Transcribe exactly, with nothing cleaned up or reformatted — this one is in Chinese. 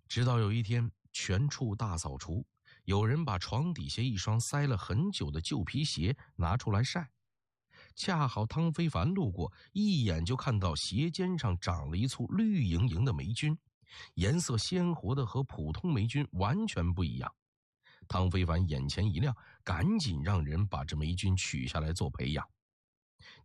直到有一天，全处大扫除，有人把床底下一双塞了很久的旧皮鞋拿出来晒。恰好汤非凡路过，一眼就看到鞋尖上长了一簇绿莹莹的霉菌，颜色鲜活的和普通霉菌完全不一样。汤非凡眼前一亮，赶紧让人把这霉菌取下来做培养。